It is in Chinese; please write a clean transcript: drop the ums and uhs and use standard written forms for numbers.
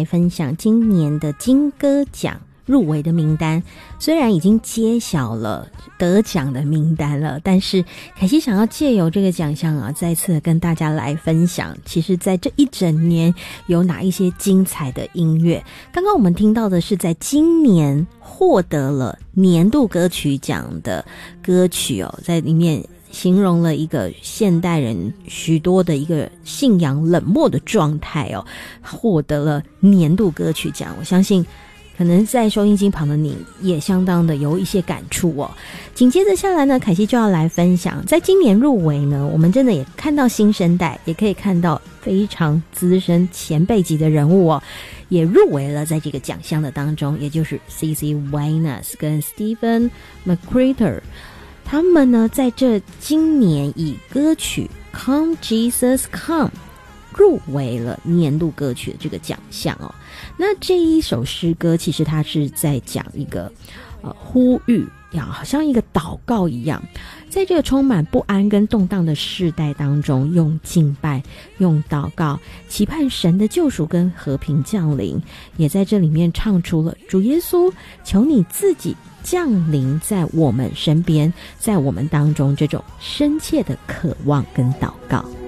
来分享今年的金歌奖入围的名单。虽然已经揭晓了得奖的名单了，但是凯西想要借由这个奖项啊，再次跟大家来分享，其实在这一整年有哪一些精彩的音乐。刚刚我们听到的是在今年获得了年度歌曲奖的歌曲哦，在里面形容了一个现代人许多的一个信仰冷漠的状态哦，获得了年度歌曲奖。我相信可能在收音机旁的你也相当的有一些感触哦。紧接着下来呢，凯西就要来分享，在今年入围呢，我们真的也看到新生代，也可以看到非常资深前辈级的人物哦，也入围了在这个奖项的当中，也就是 CC Winans 跟 Stephen McCrater。他们呢，在这今年以歌曲 Come Jesus Come 入围了年度歌曲的这个奖项哦。那这一首诗歌其实它是在讲一个呼吁，好像一个祷告一样，在这个充满不安跟动荡的世代当中，用敬拜用祷告期盼神的救赎跟和平降临，也在这里面唱出了主耶稣求你自己降临在我们身边，在我们当中这种深切的渴望跟祷告。